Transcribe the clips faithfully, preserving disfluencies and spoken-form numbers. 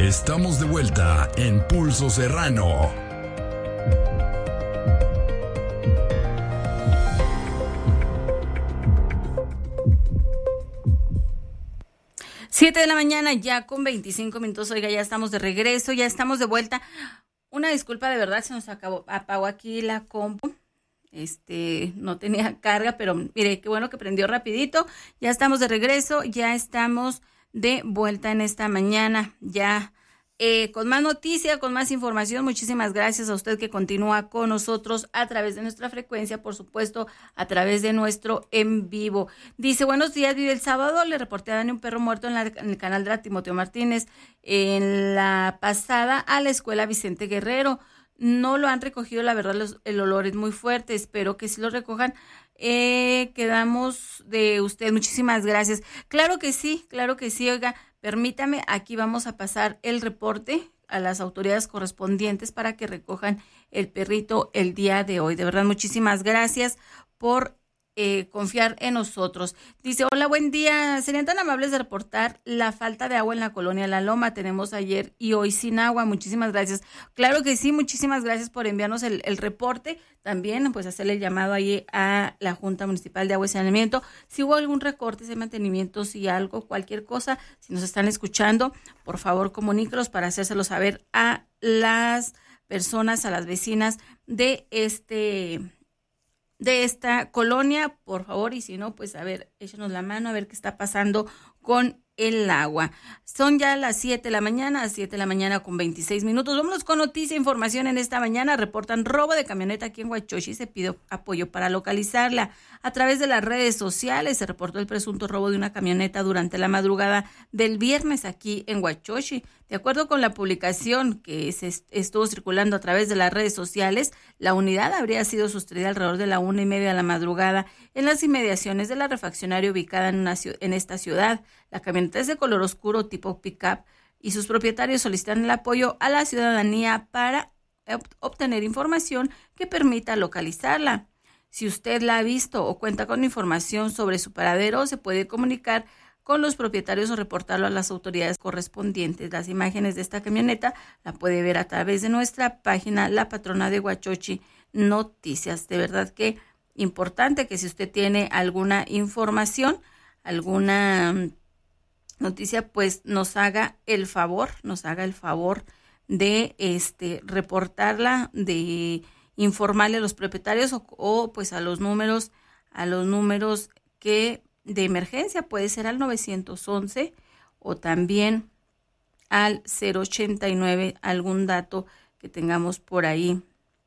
Estamos de vuelta en Pulso Serrano. Siete de la mañana, ya con veinticinco minutos. Oiga, ya estamos de regreso, ya estamos de vuelta. Una disculpa, de verdad, se nos acabó, apagó aquí la compu. Este, no tenía carga, pero mire, qué bueno que prendió rapidito. Ya estamos de regreso, ya estamos de vuelta en esta mañana, ya eh, con más noticia, con más información. Muchísimas gracias a usted que continúa con nosotros a través de nuestra frecuencia, por supuesto, a través de nuestro en vivo. Dice, buenos días, vive el sábado, le reporté a Dani un perro muerto en, la, en el canal de la Timoteo Martínez, en la pasada a la escuela Vicente Guerrero. No lo han recogido, la verdad, los, el olor es muy fuerte, espero que sí lo recojan. Eh, quedamos de usted, muchísimas gracias. Claro que sí, claro que sí, oiga, permítame, aquí vamos a pasar el reporte a las autoridades correspondientes para que recojan el perrito el día de hoy. De verdad, muchísimas gracias por Eh, confiar en nosotros. Dice, hola, buen día. ¿Serían tan amables de reportar la falta de agua en la colonia La Loma? Tenemos ayer y hoy sin agua. Muchísimas gracias. Claro que sí, muchísimas gracias por enviarnos el, el reporte. También, pues, hacerle el llamado ahí a la Junta Municipal de Agua y Saneamiento. Si hubo algún recorte, si hay mantenimiento, si algo, cualquier cosa, si nos están escuchando, por favor, comuníquelos para hacérselo saber a las personas, a las vecinas de este... de esta colonia, por favor, y si no, pues a ver, échenos la mano a ver qué está pasando con el agua. Son ya las siete de la mañana, a siete de la mañana con veintiséis minutos. Vámonos con noticia, información en esta mañana. Reportan robo de camioneta aquí en Huachochi, se pide apoyo para localizarla. A través de las redes sociales se reportó el presunto robo de una camioneta durante la madrugada del viernes aquí en Huachochi. De acuerdo con la publicación que se estuvo circulando a través de las redes sociales, la unidad habría sido sustraída alrededor de la una y media de la madrugada en las inmediaciones de la refaccionaria ubicada en, una, en esta ciudad. La camioneta es de color oscuro tipo pick-up y sus propietarios solicitan el apoyo a la ciudadanía para obtener información que permita localizarla. Si usted la ha visto o cuenta con información sobre su paradero, se puede comunicar con los propietarios o reportarlo a las autoridades correspondientes. Las imágenes de esta camioneta la puede ver a través de nuestra página La Patrona de Huachochi Noticias. De verdad que importante que si usted tiene alguna información, alguna noticia, pues nos haga el favor, nos haga el favor de este reportarla, de informarle a los propietarios o, o pues a los números, a los números que de emergencia, puede ser al nueve once o también al cero ochenta y nueve, algún dato que tengamos por ahí,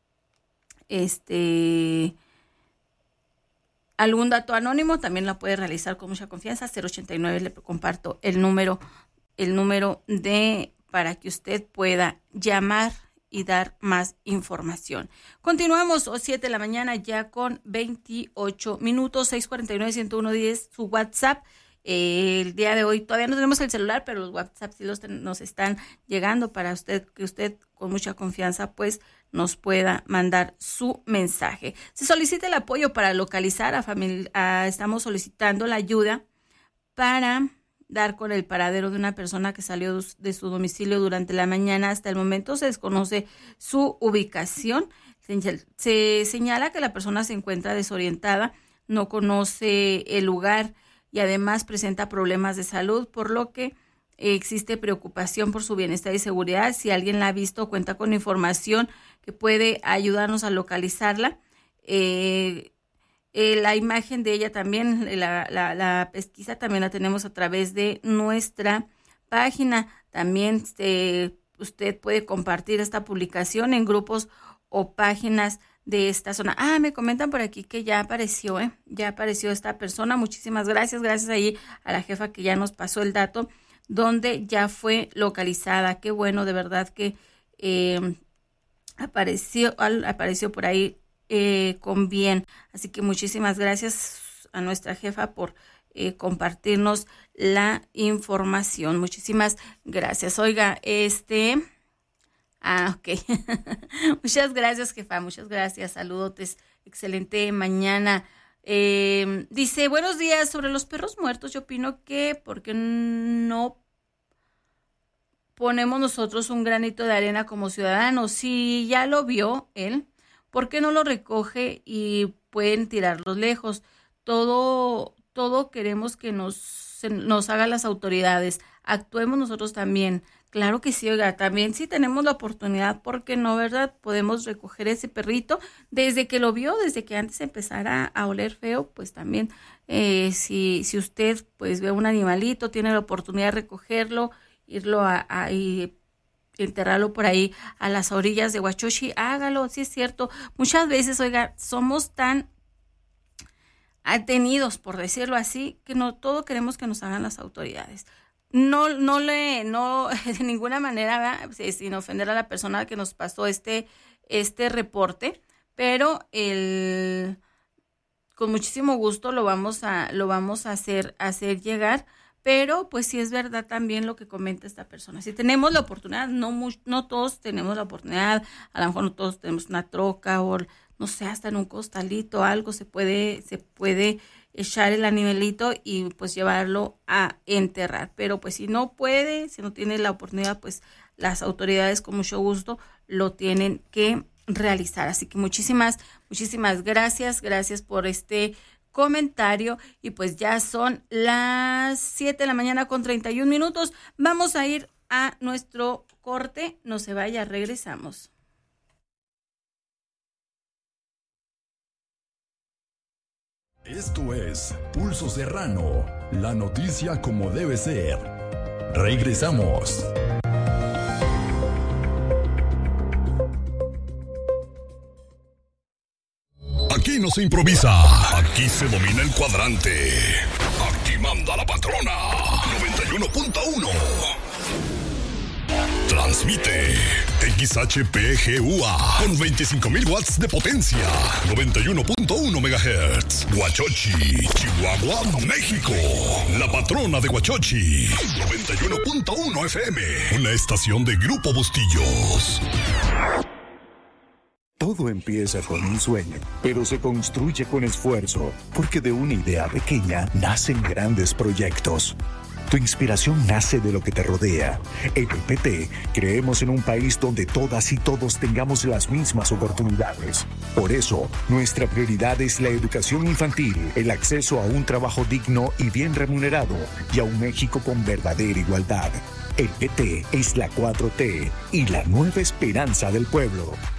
este, algún dato anónimo, también la puede realizar con mucha confianza. Cero ochenta y nueve, le comparto el número, el número de, para que usted pueda llamar y dar más información. Continuamos, o siete de la mañana ya con veintiocho minutos, seis cuarenta y nueve, ciento uno diez, su WhatsApp. Eh, el día de hoy todavía no tenemos el celular, pero los WhatsApp sí los ten, nos están llegando para usted, que usted con mucha confianza pues nos pueda mandar su mensaje. Se solicita el apoyo para localizar a familia, estamos solicitando la ayuda para dar con el paradero de una persona que salió de su domicilio durante la mañana. Hasta el momento se desconoce su ubicación. Se señala que la persona se encuentra desorientada, no conoce el lugar y además presenta problemas de salud, por lo que existe preocupación por su bienestar y seguridad. Si alguien la ha visto o cuenta con información que puede ayudarnos a localizarla, eh, Eh, la imagen de ella también, la, la, la pesquisa también la tenemos a través de nuestra página. También eh, usted puede compartir esta publicación en grupos o páginas de esta zona. Ah, me comentan por aquí que ya apareció, ¿eh? Ya apareció esta persona. Muchísimas gracias. Gracias ahí a la jefa que ya nos pasó el dato donde ya fue localizada. Qué bueno, de verdad que eh, apareció, apareció por ahí Eh, con bien. Así que muchísimas gracias a nuestra jefa por eh, compartirnos la información. Muchísimas gracias. Oiga, este... Ah, ok. Muchas gracias, jefa. Muchas gracias. Saludotes. Excelente mañana. Eh, dice, buenos días. Sobre los perros muertos, yo opino que porque no... ponemos nosotros un granito de arena como ciudadanos. Si ya lo vio él, ¿por qué no lo recoge y pueden tirarlos lejos? Todo, todo queremos que nos, se, nos hagan las autoridades. Actuemos nosotros también. Claro que sí, oiga, también si tenemos la oportunidad, ¿por qué no, verdad? Podemos recoger ese perrito desde que lo vio, desde que antes empezara a oler feo, pues también eh, si, si usted pues ve un animalito, tiene la oportunidad de recogerlo, irlo a, a y enterrarlo por ahí a las orillas de Huachochi, hágalo, sí es cierto. Muchas veces, oiga, somos tan atenidos, por decirlo así, que no todo queremos que nos hagan las autoridades. No, no le, no, de ninguna manera, ¿verdad? Sin ofender a la persona que nos pasó este, este reporte, pero el, con muchísimo gusto lo vamos a, lo vamos a hacer, a hacer llegar, pero pues sí es verdad también lo que comenta esta persona. Si tenemos la oportunidad, no, no todos tenemos la oportunidad, a lo mejor no todos tenemos una troca o no sé, hasta en un costalito, algo se puede, se puede echar el animalito y pues llevarlo a enterrar. Pero pues si no puede, si no tiene la oportunidad, pues las autoridades con mucho gusto lo tienen que realizar. Así que muchísimas, muchísimas gracias, gracias por este comentario. Y pues ya son las siete de la mañana con treinta y un minutos. Vamos a ir a nuestro corte. No se vaya, regresamos. Esto es Pulso Serrano, la noticia como debe ser. Regresamos. Aquí no se improvisa, aquí se domina el cuadrante. Aquí manda la patrona. noventa y uno punto uno. Transmite X H P G U A con veinticinco mil watts de potencia. noventa y uno punto uno megahertz. Huachochi, Chihuahua, México. La patrona de Huachochi. noventa y uno punto uno F M. Una estación de Grupo Bustillos. Todo empieza con un sueño, pero se construye con esfuerzo, porque de una idea pequeña nacen grandes proyectos. Tu inspiración nace de lo que te rodea. En el P T creemos en un país donde todas y todos tengamos las mismas oportunidades. Por eso, nuestra prioridad es la educación infantil, el acceso a un trabajo digno y bien remunerado, y a un México con verdadera igualdad. El P T es la cuatro T y la nueva esperanza del pueblo.